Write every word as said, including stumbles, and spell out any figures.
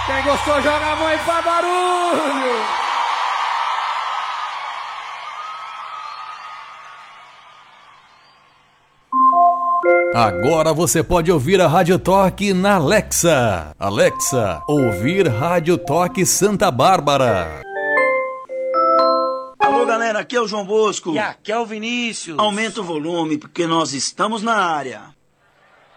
Quem gostou, joga a mão e faz barulho! Agora você pode ouvir a Rádio Toque na Alexa. Alexa, ouvir Rádio Toque Santa Bárbara. Alô, galera, aqui é o João Bosco. E aqui é o Vinícius. Aumenta o volume porque nós estamos na área.